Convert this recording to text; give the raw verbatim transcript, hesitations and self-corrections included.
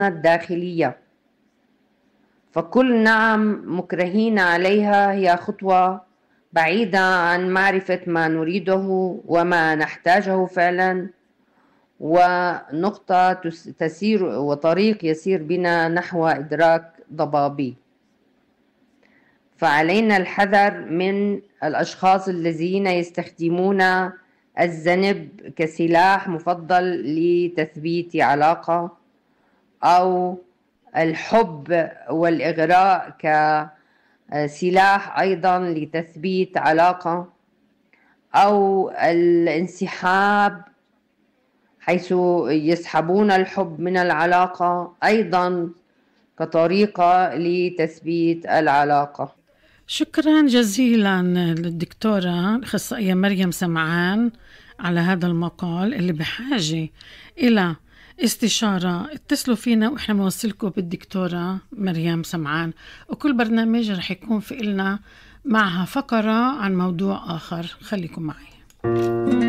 الداخلية، فكل نعم مكرهين عليها هي خطوة بعيدة عن معرفة ما نريده وما نحتاجه فعلا، ونقطة تسير وطريق يسير بنا نحو إدراك ضبابي. فعلينا الحذر من الأشخاص الذين يستخدمون الذنب كسلاح مفضل لتثبيت علاقة، أو الحب والإغراء كسلاح أيضا لتثبيت علاقة، أو الانسحاب حيث يسحبون الحب من العلاقة أيضا كطريقة لتثبيت العلاقة. شكرا جزيلا للدكتورة الأخصائية مريم سمعان على هذا المقال اللي بحاجة إلى استشارة. اتصلوا فينا وإحنا بنوصلكم بالدكتورة مريم سمعان، وكل برنامج رح يكون في إلنا معها فقرة عن موضوع آخر. خليكم معي.